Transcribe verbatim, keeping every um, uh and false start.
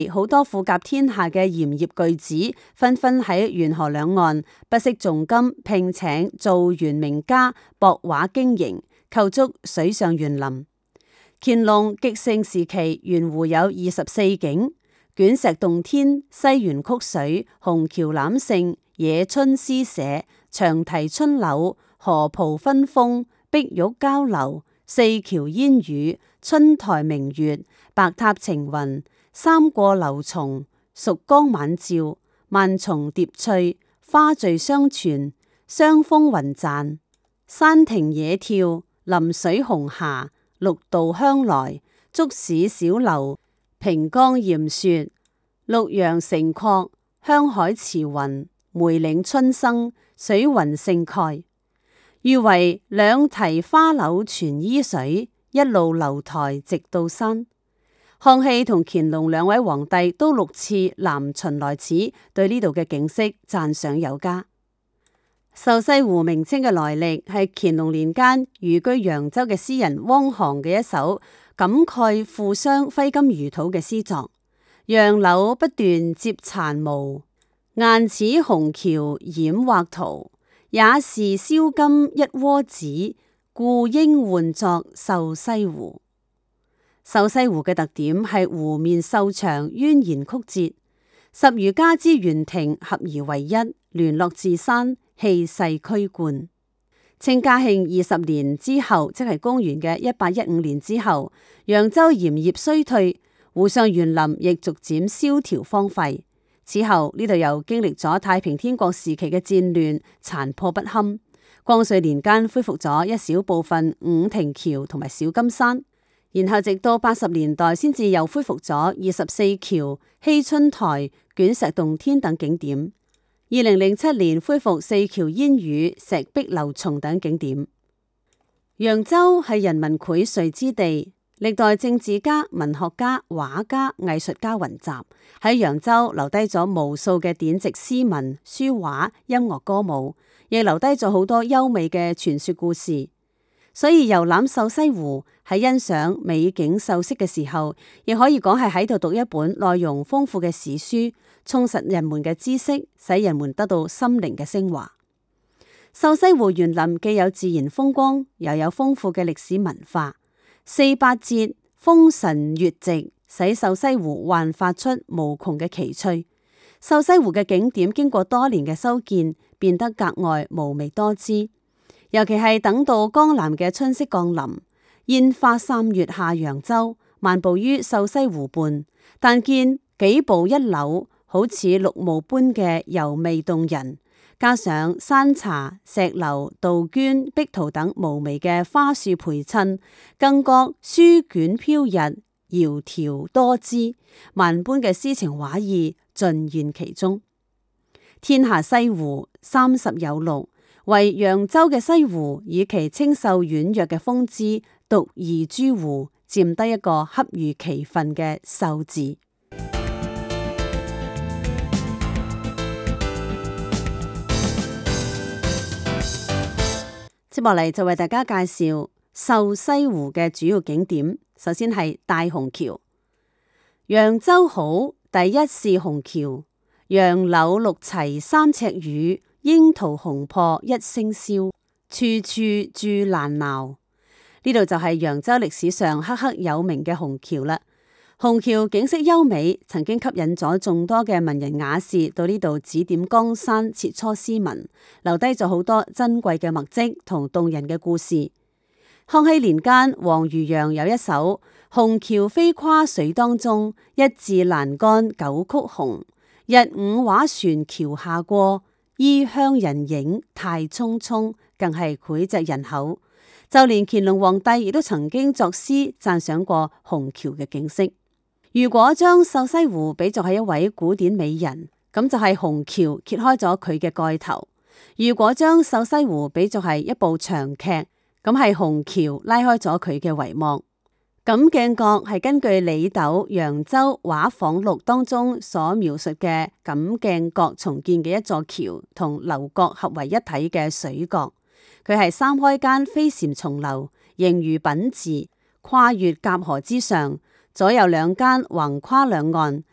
好多富甲天下嘅鹽業巨子紛紛喺沿河兩岸不惜重金聘請造園名家博畫經營，構築水上園林。乾隆極盛時期，園湖有二十四景：卷石洞天、西園曲水、虹橋攬勝、野春詩社、長堤春柳、河浦分峰、碧玉交流、四橋煙雨、春台明月、白塔晴雲、三過樓松、蜀江晚照、萬重疊翠、花序相傳、雙峰雲贊、山亭野跳、臨水紅霞、綠渡香來、竹市小樓、平江艷雪、綠楊成廓、香海慈雲、梅嶺春生、水雲盛蓋，譽為兩堤花柳全依水，一路樓台直到山。康熙同乾隆兩位皇帝都六次南巡來此，對呢度嘅景色讚賞有加。壽西湖名稱嘅來歷係乾隆年間寓居揚州嘅詩人汪航嘅一首感慨富商揮金如土嘅詩作。楊柳不斷接殘毛，雁此虹橋染畫圖。也是燒金一窩子，故應喚作壽西湖。壽西湖嘅特點係湖面瘦長，蜿蜒曲折，十餘家之園亭合而為一，聯絡自山，氣勢驅貫。清嘉慶二十年之後，即係公元嘅一八一五年之後，揚州鹽業衰退，湖上園林亦逐漸蕭條荒廢。此後呢度又經歷咗太平天國時期嘅戰亂，殘破不堪。光緒年間恢復咗一小部分五亭橋同埋小金山，然後直到八十年代先至又恢復咗二十四橋、熙春台、卷石洞天等景點。二零零七年恢復四橋煙雨、石壁流松等景點。揚州係人民薈萃之地。歷代政治家、文學家、畫家、藝術家雲集，喺揚州留低咗無數嘅典籍詩文、書畫、音樂歌舞，亦留低咗好多優美嘅傳說故事。所以遊覽壽西湖，喺欣賞美景秀色嘅時候，亦可以講係喺度讀一本內容豐富嘅史書，充實人們嘅知識，使人們得到心靈嘅升華。壽西湖園林既有自然風光，又有豐富嘅歷史文化。四八節風神月夕，使壽西湖煥發出無窮嘅奇趣。壽西湖嘅景點經過多年嘅修建，變得格外嫵媚多姿。尤其係等到江南嘅春色降臨，煙花三月下揚州，漫步於壽西湖畔，但見幾步一柳，好似綠霧般嘅柔媚動人。加上山茶、石榴、杜鵑、碧桃等嫵媚嘅花樹陪襯，更覺書卷飄逸、窈窕多姿，萬般嘅詩情畫意盡現其中。天下西湖三十有六，唯揚州嘅西湖以其清秀婉約嘅風姿，獨異諸湖，佔得一個恰如其分嘅壽字。接落嚟就為大家介紹壽西湖嘅主要景點。首先係大虹橋。揚州好，第一是虹橋。楊柳綠齊三尺雨，櫻桃紅破一星宵，處處住蘭錨。呢度就係揚州歷史上赫赫有名嘅虹橋啦。虹橋景色優美，曾經吸引咗眾多嘅文人雅士到呢度指點江山、切磋詩文，留低咗好多珍貴嘅墨跡同動人嘅故事。康熙年間，王漁洋有一首《虹橋飛跨水當中，一字欄杆九曲紅。日午畫船橋下過，衣香人影太匆匆》，更係膾炙人口。就連乾隆皇帝亦都曾經作詩讚賞過虹橋嘅景色。如果將壽西湖比作係一位古典美人，咁就係虹橋揭開咗佢嘅蓋頭；如果將壽西湖比作係一部長劇，咁係虹橋拉開咗佢嘅帷幕。錦鏡閣係根據李斗《揚州畫舫錄》當中所描述嘅錦鏡閣重建嘅一座橋，同樓閣合為一體嘅水閣。佢係三開間飛檐重樓，形如品字，跨越夾河之上。左右兩間橫跨兩岸，